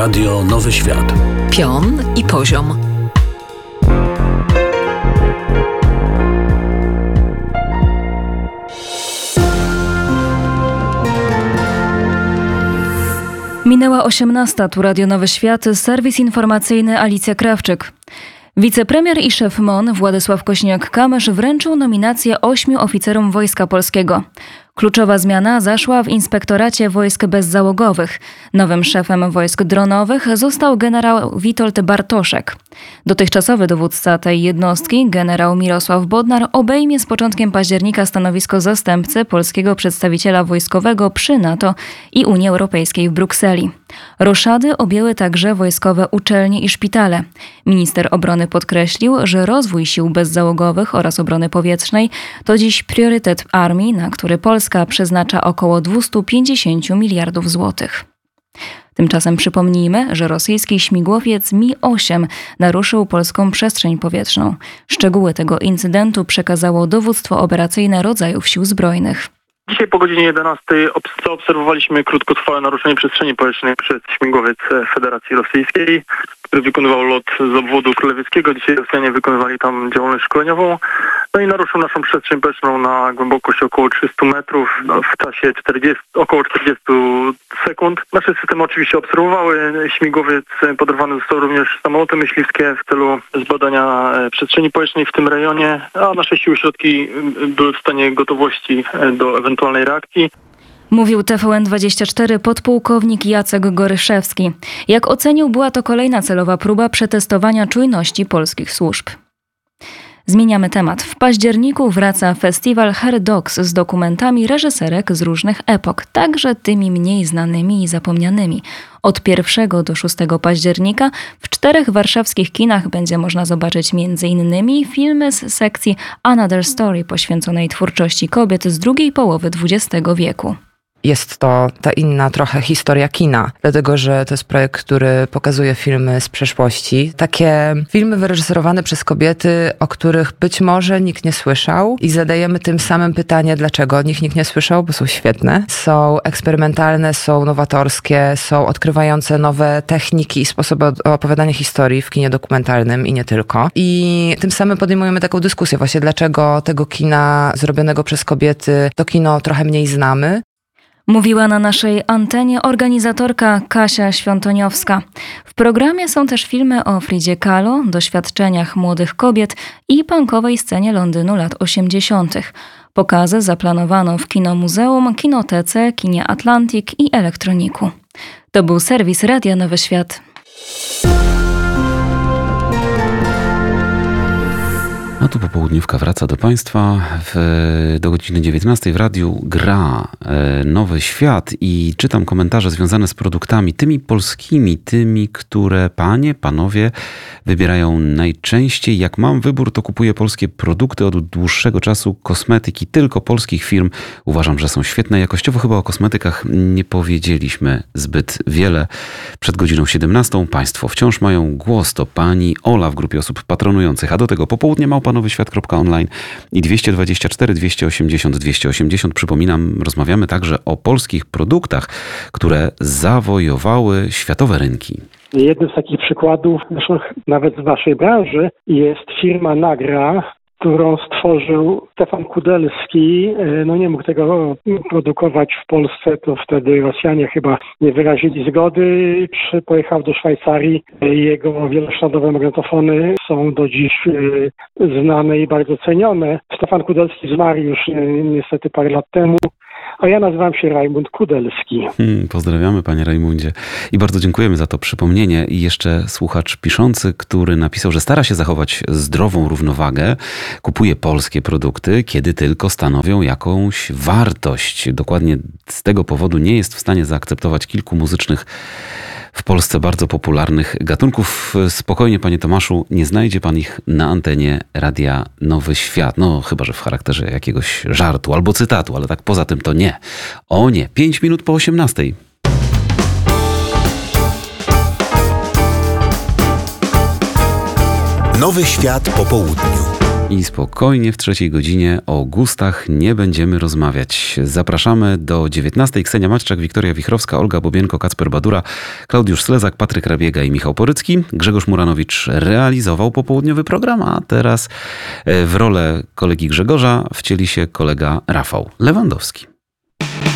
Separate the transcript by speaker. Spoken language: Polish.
Speaker 1: Radio Nowy Świat.
Speaker 2: Pion i poziom.
Speaker 3: Minęła 18:00, tu Radio Nowy Świat, serwis informacyjny Alicja Krawczyk. Wicepremier i szef MON Władysław Kosiniak-Kamysz wręczył nominację 8 oficerom Wojska Polskiego. Kluczowa zmiana zaszła w Inspektoracie Wojsk Bezzałogowych. Nowym szefem wojsk dronowych został generał Witold Bartoszek. Dotychczasowy dowódca tej jednostki, generał Mirosław Bodnar, obejmie z początkiem października stanowisko zastępcy polskiego przedstawiciela wojskowego przy NATO i Unii Europejskiej w Brukseli. Roszady objęły także wojskowe uczelnie i szpitale. Minister obrony podkreślił, że rozwój sił bezzałogowych oraz obrony powietrznej to dziś priorytet armii, na który Polska przeznacza około 250 miliardów złotych. Tymczasem przypomnijmy, że rosyjski śmigłowiec Mi-8 naruszył polską przestrzeń powietrzną. Szczegóły tego incydentu przekazało dowództwo operacyjne rodzajów sił zbrojnych.
Speaker 4: Dzisiaj po godzinie 11 zaobserwowaliśmy krótkotrwałe naruszenie przestrzeni powietrznej przez śmigłowiec Federacji Rosyjskiej, który wykonywał lot z obwodu królewickiego. Dzisiaj Rosjanie wykonywali tam działalność szkoleniową. No i naruszył naszą przestrzeń powietrzną na głębokość około 300 metrów w czasie około 40 sekund. Nasze systemy oczywiście obserwowały. Śmigłowiec poderwany został również samoloty myśliwskie w celu zbadania przestrzeni powietrznej w tym rejonie, a nasze siły środki były w stanie gotowości do ewentualnej reakcji.
Speaker 3: Mówił TVN24 podpułkownik Jacek Goryszewski. Jak ocenił, była to kolejna celowa próba przetestowania czujności polskich służb. Zmieniamy temat. W październiku wraca festiwal Her Dogs z dokumentami reżyserek z różnych epok, także tymi mniej znanymi i zapomnianymi. Od 1 do 6 października w 4 warszawskich kinach będzie można zobaczyć m.in. filmy z sekcji Another Story poświęconej twórczości kobiet z drugiej połowy XX wieku.
Speaker 5: Jest to ta inna trochę historia kina, dlatego że to jest projekt, który pokazuje filmy z przeszłości. Takie filmy wyreżyserowane przez kobiety, o których być może nikt nie słyszał i zadajemy tym samym pytanie, dlaczego o nich nikt nie słyszał, bo są świetne. Są eksperymentalne, są nowatorskie, są odkrywające nowe techniki i sposoby opowiadania historii w kinie dokumentalnym i nie tylko. I tym samym podejmujemy taką dyskusję właśnie, dlaczego tego kina zrobionego przez kobiety to kino trochę mniej znamy.
Speaker 3: Mówiła na naszej antenie organizatorka Kasia Świątoniowska. W programie są też filmy o Fridzie Kahlo, doświadczeniach młodych kobiet i punkowej scenie Londynu lat 80. Pokazy zaplanowano w Kinomuzeum, Kinotece, Kinie Atlantic i Elektroniku. To był serwis Radia Nowy Świat.
Speaker 6: A tu popołudniówka wraca do Państwa. Do godziny 19 w radiu gra Nowy Świat i czytam komentarze związane z produktami, tymi polskimi, tymi, które panie, panowie wybierają najczęściej. Jak mam wybór, to kupuję polskie produkty od dłuższego czasu, kosmetyki tylko polskich firm. Uważam, że są świetne. Jakościowo chyba o kosmetykach nie powiedzieliśmy zbyt wiele. Przed godziną 17 Państwo wciąż mają głos. To pani Ola w grupie osób patronujących, a do tego popołudnie małpanowyświat.online i 224 280 280. Przypominam, rozmawiamy także o polskich produktach, które zawojowały światowe rynki.
Speaker 7: Jednym z takich przykładów, zresztą nawet z naszej branży, jest firma Nagra, którą stworzył Stefan Kudelski. No nie mógł tego produkować w Polsce, to wtedy Rosjanie chyba nie wyrazili zgody. Pojechał do Szwajcarii. Jego wielośladowe magnetofony są do dziś znane i bardzo cenione. Stefan Kudelski zmarł już niestety parę lat temu. A ja nazywam się Rajmund Kudelski.
Speaker 6: Pozdrawiamy, panie Rajmundzie. I bardzo dziękujemy za to przypomnienie. I jeszcze słuchacz piszący, który napisał, że stara się zachować zdrową równowagę, kupuje polskie produkty, kiedy tylko stanowią jakąś wartość. Dokładnie z tego powodu nie jest w stanie zaakceptować kilku muzycznych w Polsce bardzo popularnych gatunków. Spokojnie, panie Tomaszu, nie znajdzie pan ich na antenie Radia Nowy Świat. No, chyba że w charakterze jakiegoś żartu albo cytatu, ale tak poza tym to nie. O nie, 5 minut po 18.
Speaker 1: Nowy Świat po południu.
Speaker 6: I spokojnie w trzeciej godzinie o gustach nie będziemy rozmawiać. Zapraszamy do 19. Ksenia Maćczak, Wiktoria Wichrowska, Olga Bobienko, Kacper Badura, Klaudiusz Slezak, Patryk Rabiega i Michał Porycki. Grzegorz Muranowicz realizował popołudniowy program, a teraz w rolę kolegi Grzegorza wcieli się kolega Rafał Lewandowski.